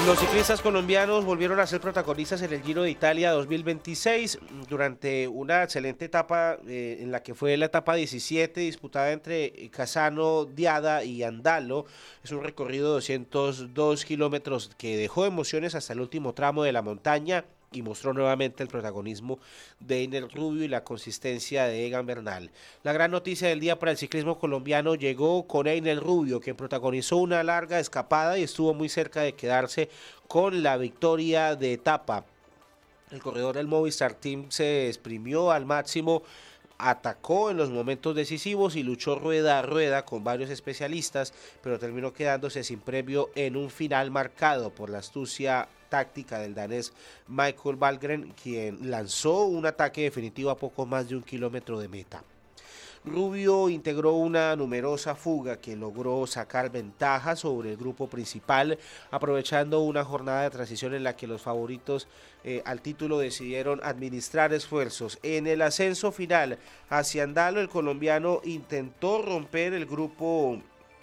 Los ciclistas colombianos volvieron a ser protagonistas en el Giro de Italia 2026 durante una excelente etapa en la que fue la etapa 17 disputada entre Casano, Diada y Andalo. Es un recorrido de 202 kilómetros que dejó emociones hasta el último tramo de la montaña y mostró nuevamente el protagonismo de Einer Rubio y la consistencia de Egan Bernal. La gran noticia del día para el ciclismo colombiano llegó con Einer Rubio, que protagonizó una larga escapada y estuvo muy cerca de quedarse con la victoria de etapa. El corredor del Movistar Team se exprimió al máximo, atacó en los momentos decisivos y luchó rueda a rueda con varios especialistas, pero terminó quedándose sin premio en un final marcado por la astucia táctica del danés Michael Valgren, quien lanzó un ataque definitivo a poco más de 1 kilómetro de meta. Rubio integró una numerosa fuga que logró sacar ventaja sobre el grupo principal, aprovechando una jornada de transición en la que los favoritos al título decidieron administrar esfuerzos. En el ascenso final hacia Andalo, el colombiano intentó romper el grupo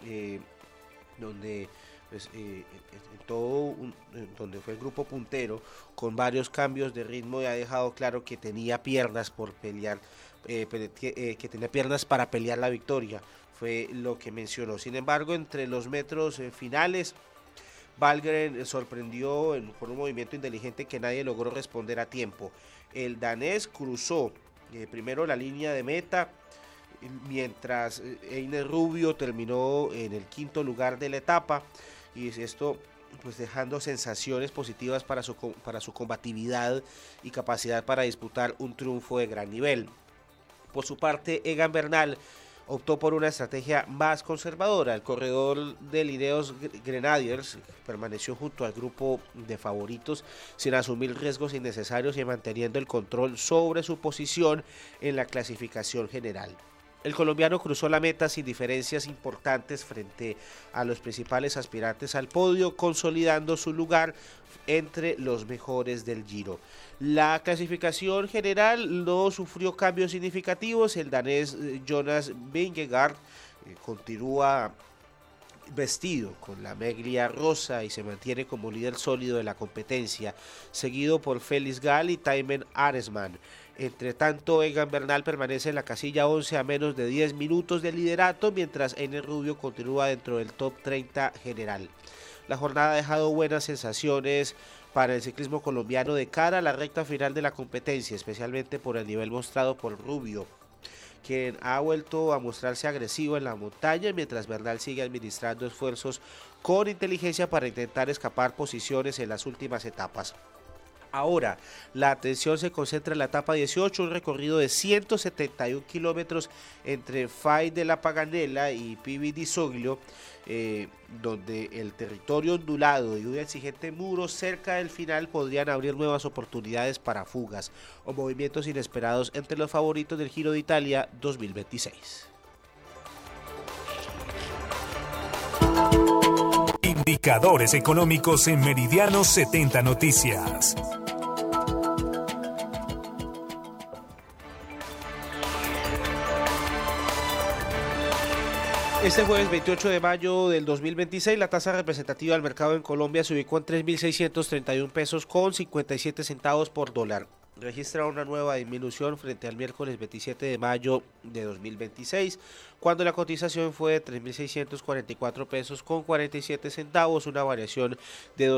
donde fue el grupo puntero, con varios cambios de ritmo, y ha dejado claro que tenía piernas por pelear, que tenía piernas para pelear la victoria, fue lo que mencionó. Sin embargo, entre los metros finales, Valgren sorprendió por un movimiento inteligente que nadie logró responder a tiempo. El danés cruzó primero la línea de meta, mientras Einer Rubio terminó en el quinto lugar de la etapa, y esto pues dejando sensaciones positivas para su combatividad y capacidad para disputar un triunfo de gran nivel. Por su parte, Egan Bernal optó por una estrategia más conservadora. El corredor de Ineos Grenadiers permaneció junto al grupo de favoritos sin asumir riesgos innecesarios y manteniendo el control sobre su posición en la clasificación general. El colombiano cruzó la meta sin diferencias importantes frente a los principales aspirantes al podio, consolidando su lugar entre los mejores del Giro. La clasificación general no sufrió cambios significativos. El danés Jonas Vingegaard continúa vestido con la meglia rosa y se mantiene como líder sólido de la competencia, seguido por Felix Gall y Thymen Arensman. Entre tanto, Egan Bernal permanece en la casilla 11 a menos de 10 minutos de liderato, mientras Einer Rubio continúa dentro del top 30 general. La jornada ha dejado buenas sensaciones para el ciclismo colombiano de cara a la recta final de la competencia, especialmente por el nivel mostrado por Rubio, quien ha vuelto a mostrarse agresivo en la montaña, mientras Bernal sigue administrando esfuerzos con inteligencia para intentar escapar posiciones en las últimas etapas. Ahora, la atención se concentra en la etapa 18, un recorrido de 171 kilómetros entre Fai de la Paganella y Pivi di Soglio, donde el territorio ondulado y un exigente muro cerca del final podrían abrir nuevas oportunidades para fugas o movimientos inesperados entre los favoritos del Giro de Italia 2026. Indicadores económicos en Meridiano 70 Noticias. Este jueves 28 de mayo del 2026, la tasa representativa del mercado en Colombia se ubicó en 3.631 pesos con 57 centavos por dólar. Registra una nueva disminución frente al miércoles 27 de mayo de 2026, cuando la cotización fue de 3.644 pesos con 47 centavos, una variación de